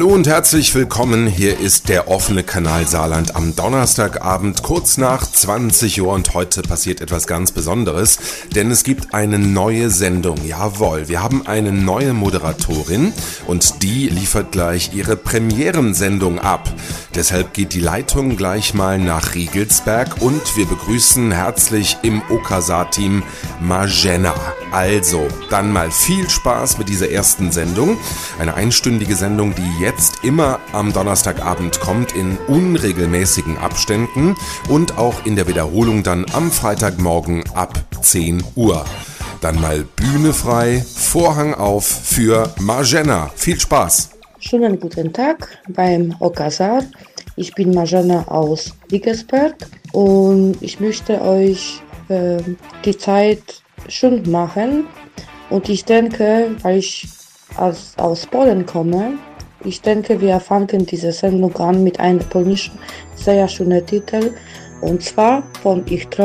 Hallo und herzlich willkommen, hier ist der offene Kanal Saarland am Donnerstagabend, kurz nach 20 Uhr und heute passiert etwas ganz Besonderes, denn es gibt eine neue Sendung, jawohl, wir haben eine neue Moderatorin und die liefert gleich ihre Premierensendung ab. Deshalb geht die Leitung gleich mal nach Riegelsberg und wir begrüßen herzlich im Okazar-Team Marzena. Also, dann mal viel Spaß mit dieser ersten Sendung, eine einstündige Sendung, die jetzt immer am Donnerstagabend kommt in unregelmäßigen Abständen und auch in der Wiederholung dann am Freitagmorgen ab 10 Uhr. Dann mal Bühne frei, Vorhang auf für Marzena. Viel Spaß! Schönen guten Tag beim Okazar. Ich bin Marzena aus Riegelsberg und ich möchte euch die Zeit schön machen. Und ich denke, weil ich aus Polen komme, ich denke, wir fangen diese Sendung an mit einem polnischen sehr schönen Titel, und zwar von Ich